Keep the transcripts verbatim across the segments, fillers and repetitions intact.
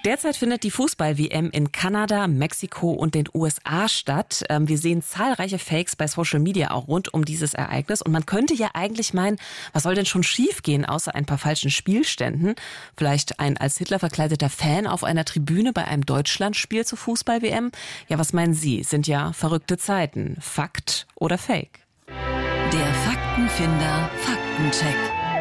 Derzeit findet die Fußball-W M in Kanada, Mexiko und den U S A statt. Wir sehen zahlreiche Fakes bei Social Media auch rund um dieses Ereignis. Und man könnte ja eigentlich meinen, was soll denn schon schiefgehen, außer ein paar falschen Spielständen? Vielleicht ein als Hitler verkleideter Fan auf einer Tribüne bei einem Deutschlandspiel zur Fußball-W M? Ja, was meinen Sie? Sind ja verrückte Zeiten. Fakt oder Fake? Der Faktenfinder Faktencheck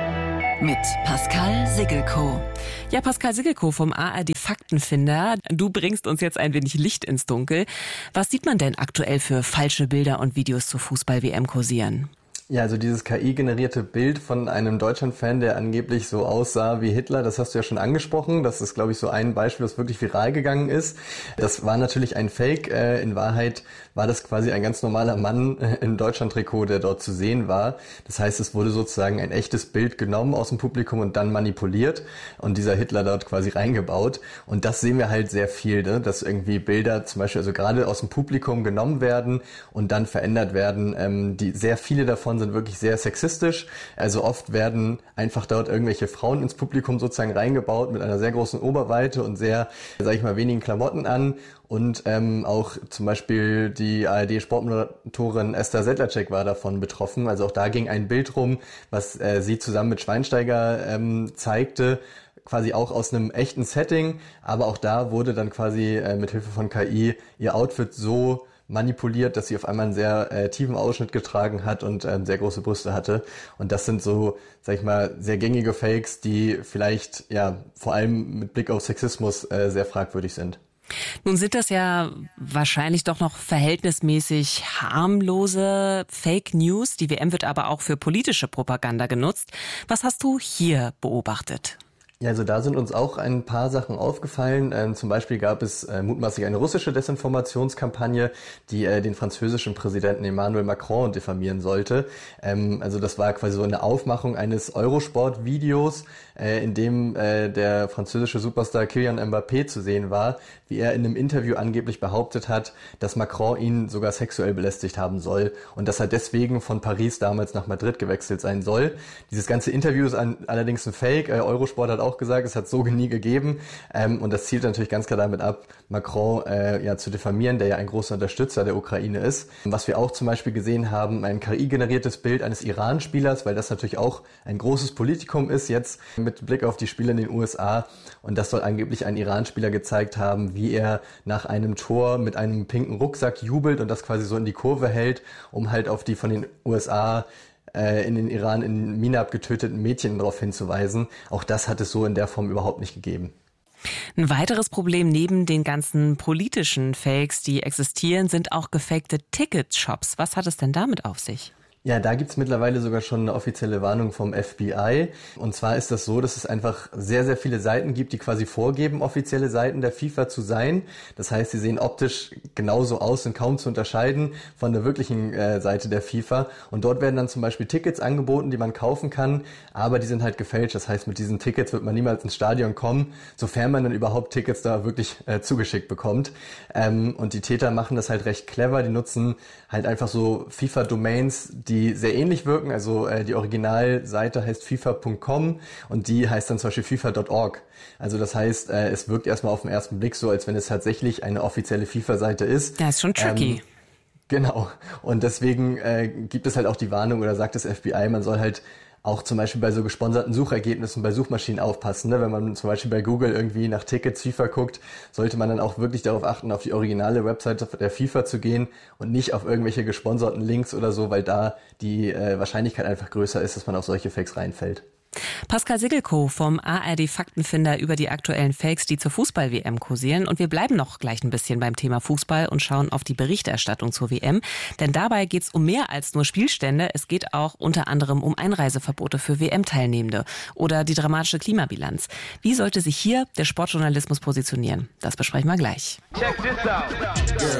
mit Pascal Siggelkow. Ja, Pascal Siggelkow vom A R D Faktenfinder. Du bringst uns jetzt ein wenig Licht ins Dunkel. Was sieht man denn aktuell für falsche Bilder und Videos zur Fußball-W M kursieren? Ja, also dieses K I-generierte Bild von einem Deutschland-Fan, der angeblich so aussah wie Hitler, das hast du ja schon angesprochen. Das ist, glaube ich, so ein Beispiel, das wirklich viral gegangen ist. Das war natürlich ein Fake. In Wahrheit war das quasi ein ganz normaler Mann im Deutschland-Trikot, der dort zu sehen war. Das heißt, es wurde sozusagen ein echtes Bild genommen aus dem Publikum und dann manipuliert und dieser Hitler dort quasi reingebaut. Und das sehen wir halt sehr viel, ne? Dass irgendwie Bilder zum Beispiel, also gerade aus dem Publikum genommen werden und dann verändert werden. Die sehr viele davon sind wirklich sehr sexistisch. Also oft werden einfach dort irgendwelche Frauen ins Publikum sozusagen reingebaut mit einer sehr großen Oberweite und sehr, sag ich mal, wenigen Klamotten an. Und ähm, auch zum Beispiel die A R D-Sportmoderatorin Esther Sedlacek war davon betroffen. Also auch da ging ein Bild rum, was äh, sie zusammen mit Schweinsteiger ähm, zeigte, quasi auch aus einem echten Setting. Aber auch da wurde dann quasi äh, mit Hilfe von K I ihr Outfit so manipuliert, dass sie auf einmal einen sehr äh, tiefen Ausschnitt getragen hat und ähm, sehr große Brüste hatte. Und das sind so, sag ich mal, sehr gängige Fakes, die vielleicht ja vor allem mit Blick auf Sexismus äh, sehr fragwürdig sind. Nun sind das ja wahrscheinlich doch noch verhältnismäßig harmlose Fake News. Die W M wird aber auch für politische Propaganda genutzt. Was hast du hier beobachtet? Ja, also da sind uns auch ein paar Sachen aufgefallen. Ähm, zum Beispiel gab es äh, mutmaßlich eine russische Desinformationskampagne, die äh, den französischen Präsidenten Emmanuel Macron diffamieren sollte. Ähm, also das war quasi so eine Aufmachung eines Eurosport-Videos, äh, in dem äh, der französische Superstar Kylian Mbappé zu sehen war, wie er in einem Interview angeblich behauptet hat, dass Macron ihn sogar sexuell belästigt haben soll und dass er deswegen von Paris damals nach Madrid gewechselt sein soll. Dieses ganze Interview ist an, allerdings ein Fake. Äh, Eurosport hat auch gesagt, es hat so nie gegeben, ähm, und das zielt natürlich ganz klar damit ab, Macron äh, ja zu diffamieren, der ja ein großer Unterstützer der Ukraine ist. Was wir auch zum Beispiel gesehen haben, ein K I-generiertes Bild eines Iran-Spielers, weil das natürlich auch ein großes Politikum ist jetzt mit Blick auf die Spiele in den U S A, und das soll angeblich ein Iran-Spieler gezeigt haben, wie er nach einem Tor mit einem pinken Rucksack jubelt und das quasi so in die Kurve hält, um halt auf die von den U S A in den Iran in Minab getöteten Mädchen darauf hinzuweisen. Auch das hat es so in der Form überhaupt nicht gegeben. Ein weiteres Problem neben den ganzen politischen Fakes, die existieren, sind auch gefakte Ticketshops. Was hat es denn damit auf sich? Ja, da gibt's mittlerweile sogar schon eine offizielle Warnung vom F B I. Und zwar ist das so, dass es einfach sehr, sehr viele Seiten gibt, die quasi vorgeben, offizielle Seiten der FIFA zu sein. Das heißt, sie sehen optisch genauso aus, sind kaum zu unterscheiden von der wirklichen äh, Seite der FIFA. Und dort werden dann zum Beispiel Tickets angeboten, die man kaufen kann, aber die sind halt gefälscht. Das heißt, mit diesen Tickets wird man niemals ins Stadion kommen, sofern man dann überhaupt Tickets da wirklich äh, zugeschickt bekommt. Ähm, und die Täter machen das halt recht clever. Die nutzen halt einfach so FIFA-Domains, die die sehr ähnlich wirken. Also äh, die Originalseite heißt FIFA punkt com und die heißt dann zum Beispiel FIFA punkt org. Also das heißt, äh, es wirkt erstmal auf den ersten Blick so, als wenn es tatsächlich eine offizielle FIFA-Seite ist. Das ist schon tricky. Ähm, genau. Und deswegen äh, gibt es halt auch die Warnung oder sagt das F B I, man soll halt auch zum Beispiel bei so gesponserten Suchergebnissen bei Suchmaschinen aufpassen. Ne? Wenn man zum Beispiel bei Google irgendwie nach Tickets FIFA guckt, sollte man dann auch wirklich darauf achten, auf die originale Webseite der FIFA zu gehen und nicht auf irgendwelche gesponserten Links oder so, weil da die äh, Wahrscheinlichkeit einfach größer ist, dass man auf solche Fakes reinfällt. Pascal Siggelkow vom A R D Faktenfinder über die aktuellen Fakes, die zur Fußball-W M kursieren. Und wir bleiben noch gleich ein bisschen beim Thema Fußball und schauen auf die Berichterstattung zur W M. Denn dabei geht es um mehr als nur Spielstände. Es geht auch unter anderem um Einreiseverbote für W M-Teilnehmende oder die dramatische Klimabilanz. Wie sollte sich hier der Sportjournalismus positionieren? Das besprechen wir gleich. Check this out. Girl,